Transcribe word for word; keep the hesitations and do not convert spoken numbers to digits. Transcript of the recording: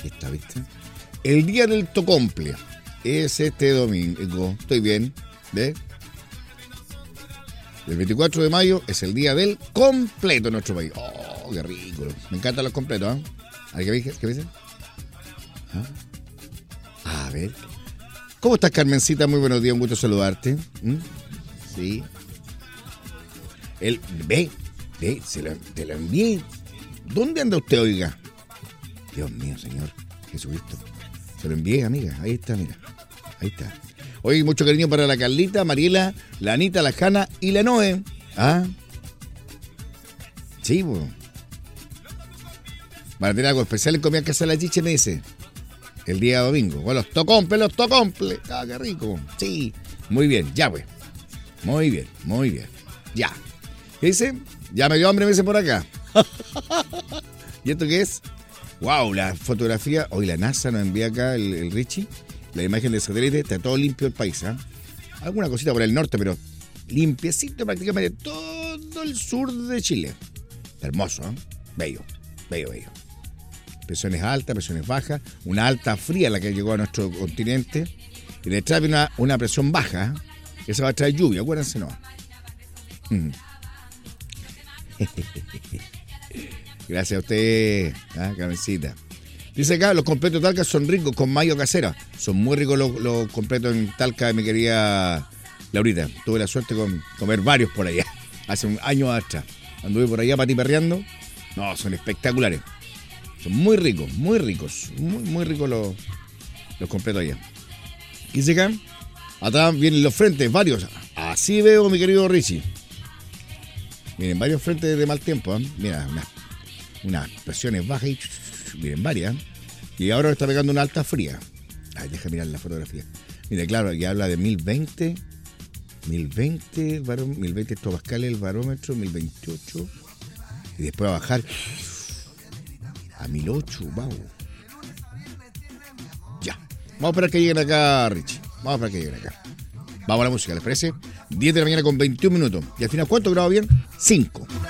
Aquí está, ¿viste? El día del tocomple es este domingo. Estoy bien, ¿ves? El veinticuatro de mayo es el día del completo en nuestro país. ¡Oh, qué rico! Me encantan los completos, ¿eh? ¿Ah? ¿Qué me dices? ¿Qué me dices? ¿Ah? A ver. ¿Cómo estás, Carmencita? Muy buenos días, un gusto saludarte. ¿Mm? Sí. El, ve, ve, se lo, te lo envié. ¿Dónde anda usted, oiga? Dios mío, Señor Jesucristo. Se lo envié, amiga. Ahí está, mira. Ahí está. Hoy mucho cariño para la Carlita, Mariela, la Anita, la Jana y la Noé. ¿Ah? Sí, bueno. Van a tener algo especial en comida casa de la Chiche, me dice. El día domingo. Con los tocomple, los tocomple. Ah, qué rico. Sí. Muy bien, ya pues. Muy bien, muy bien. Ya. ¿Qué dice? Ya me dio hambre, me dice por acá. ¿Y esto qué es? Wow, la fotografía. Hoy la NASA nos envía acá, el, el Richie, la imagen de satélite. Está todo limpio el país, ¿eh? Alguna cosita por el norte, pero limpiecito prácticamente todo el sur de Chile. Hermoso, ¿eh? Bello, bello, bello. Presiones altas, presiones bajas. Una alta fría la que llegó a nuestro continente. Y detrás viene una, una presión baja, ¿eh? Esa va a traer lluvia, acuérdense, no. Mm. Gracias a usted, ¿ah? Carmencita. Dice acá, los completos de Talca son ricos con mayo casera. Son muy ricos los, los completos en Talca de mi querida Laurita. Tuve la suerte de comer varios por allá, hace un año atrás. Anduve por allá patiperreando. No, son espectaculares. Son muy ricos, muy ricos. Muy, muy ricos los, los completos allá. Dice acá, atrás vienen los frentes, varios. Así veo, mi querido Richie. Miren, varios frentes de mal tiempo, ¿eh? Mira, unas, unas presiones bajas y miren, varias. Y ahora está pegando una alta fría. Ay, deja mirar la fotografía. Mire, claro, aquí habla de mil veinte. mil veinte, baró, mil veinte hectopascales el barómetro, mil veintiocho. Y después va a bajar a mil ocho, wow. Ya. Vamos a esperar que lleguen acá, Richie. Vamos a esperar que lleguen acá. Vamos a la música, ¿les parece? diez de la mañana con veintiún minutos. ¿Y al final cuánto graba bien? cinco.